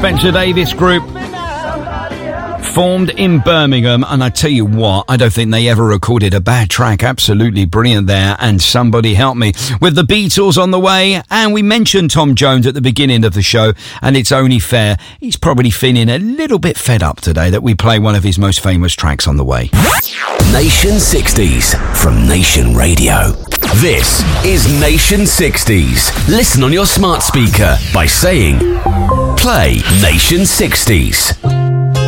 Spencer Davis Group, formed in Birmingham, and I tell you what, I don't think they ever recorded a bad track. Absolutely brilliant there. And Somebody Help Me with the Beatles on the way. And we mentioned Tom Jones at the beginning of the show, and it's only fair, he's probably feeling a little bit fed up today that we play one of his most famous tracks on the way. Nation 60s from Nation Radio. This is Nation 60s. Listen on your smart speaker by saying, play Nation 60s.